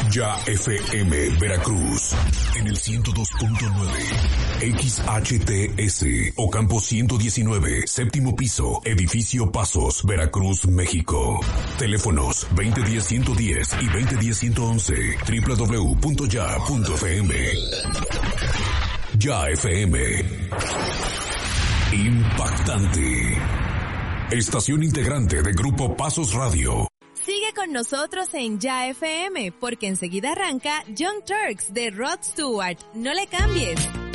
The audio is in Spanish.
Ya FM Veracruz en el 102.9 XHTS Ocampo 119, séptimo piso, edificio Pasos, Veracruz, México. Teléfonos 2010-110 y 2010-111, www.ya.fm. Ya FM. Impactante. Estación integrante de Grupo Pasos Radio. Sigue con nosotros en Ya FM, porque enseguida arranca Young Turks de Rod Stewart. No le cambies.